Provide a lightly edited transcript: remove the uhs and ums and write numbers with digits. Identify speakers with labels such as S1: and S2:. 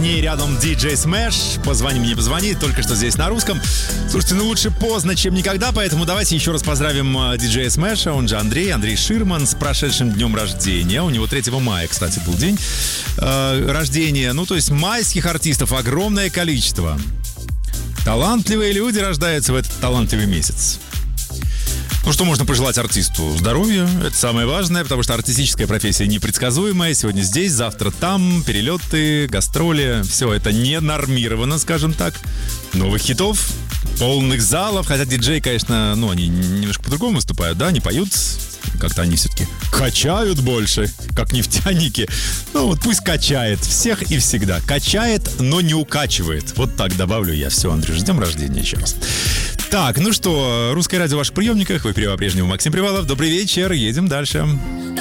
S1: ней рядом DJ Smash. Позвони мне, позвони, только что здесь на русском. Слушайте, ну лучше поздно, чем никогда, поэтому давайте еще раз поздравим DJ Smash, он же Андрей Ширман, с прошедшим днем рождения. У него 3 мая, кстати, был день рождения. Ну, то есть майских артистов огромное количество. Талантливые люди рождаются в этот талантливый месяц. Ну, что можно пожелать артисту? Здоровья, это самое важное, потому что артистическая профессия непредсказуемая. Сегодня здесь, завтра там, перелеты, гастроли. Все это не нормировано, скажем так. Новых хитов, полных залов. Хотя диджеи, конечно, ну, они немножко по-другому выступают, да, они поют. Как-то они все-таки качают больше, как нефтяники. Ну, вот пусть качает всех и всегда. Качает, но не укачивает. Вот так добавлю я. Все, Андрюш, с днем рождения еще раз. Так, ну что, русское радио в ваших приемниках. В эфире по-прежнему Максим Привалов. Добрый вечер, едем дальше.